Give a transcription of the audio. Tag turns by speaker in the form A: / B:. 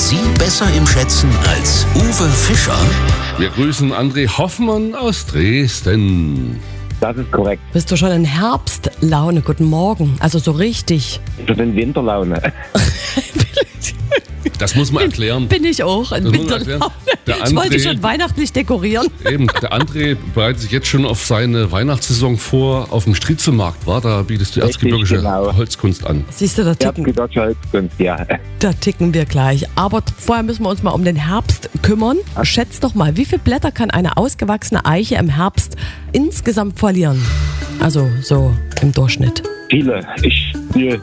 A: Sie besser im Schätzen als Uwe Fischer?
B: Wir grüßen André Hoffmann aus Dresden.
C: Das ist korrekt.
D: Bist du schon in Herbstlaune? Guten Morgen. Also so richtig.
C: Schon in Winterlaune.
B: Das muss man erklären.
D: Bin ich auch in
B: Das muss man erklären.
D: Winterlaune.
B: Der
D: Ich wollte
B: André-
D: schon weihnachtlich dekorieren.
B: Eben, der André bereitet sich jetzt schon auf seine Weihnachtssaison vor auf dem Striezelmarkt, war? Da bietest du
C: Richtig,
B: erzgebirgische
C: genau.
B: Holzkunst an.
D: Siehst du, da
C: Erzgebirgische Holzkunst, ja.
D: ticken wir gleich. Aber vorher müssen wir uns mal um den Herbst kümmern. Schätz doch mal, wie viele Blätter kann eine ausgewachsene Eiche im Herbst insgesamt verlieren? Also so im Durchschnitt.
C: Viele.